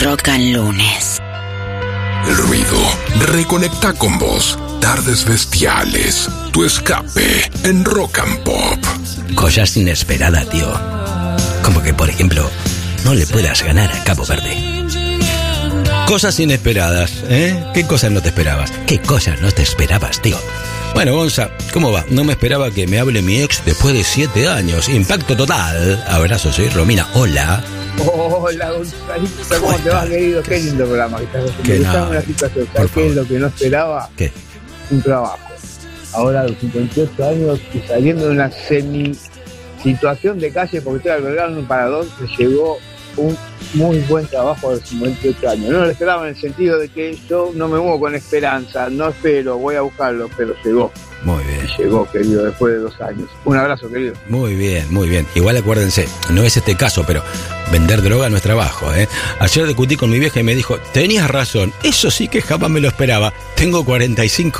Rock and Lunes. El ruido reconecta con vos. Tardes bestiales. Tu escape en Rock and Pop. Cosas inesperadas, tío. Como que, por ejemplo, no le puedas ganar a Cabo Verde. Cosas inesperadas, ¿eh? ¿Qué cosas no te esperabas? ¿Qué cosas no te esperabas, tío? Bueno, Gonza, ¿cómo va? No me esperaba que me hable mi ex después de 7 años. Impacto total. Abrazo, soy Romina. Hola. Hola, Gonzalito, ¿cómo te va, querido? Qué lindo programa que estás haciendo. Que Estamos nada, en una situación, por ¿sabes qué es favor. lo que no esperaba? ¿Qué? Un trabajo. Ahora a los 58 años y saliendo de una semi-situación de calle porque estoy albergando en un parador, me llegó un muy buen trabajo a los 58 años. No lo esperaba en el sentido de que yo no me muevo con esperanza, no espero, voy a buscarlo, pero llegó. Muy bien. Llegó, querido, después de 2 años. Un abrazo, querido. Muy bien, muy bien. Igual acuérdense, no es este caso, pero vender droga no es trabajo, ¿eh? Ayer discutí con mi vieja y me dijo, tenías razón, eso sí que jamás me lo esperaba. Tengo 45